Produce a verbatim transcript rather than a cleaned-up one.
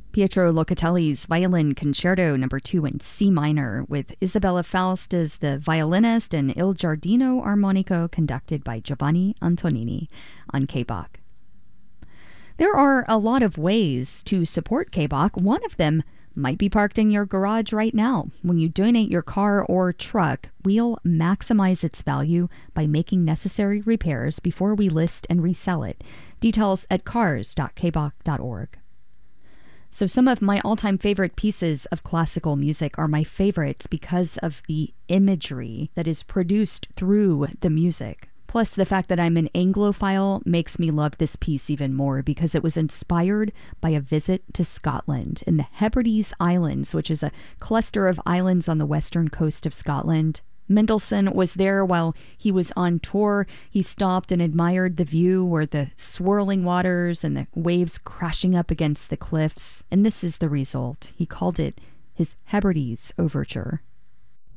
Pietro Locatelli's Violin Concerto Number two in C minor, with Isabella Faust as the violinist and Il Giardino Armonico conducted by Giovanni Antonini on K B O C. There are a lot of ways to support K B O C. One of them might be parked in your garage right now. When you donate your car or truck, we'll maximize its value by making necessary repairs before we list and resell it. Details at cars dot k b o c dot org. So some of my all-time favorite pieces of classical music are my favorites because of the imagery that is produced through the music. Plus, the fact that I'm an Anglophile makes me love this piece even more because it was inspired by a visit to Scotland in the Hebrides Islands, which is a cluster of islands on the western coast of Scotland. Mendelssohn was there while he was on tour. He stopped and admired the view where the swirling waters and the waves crashing up against the cliffs. And this is the result. He called it his Hebrides Overture.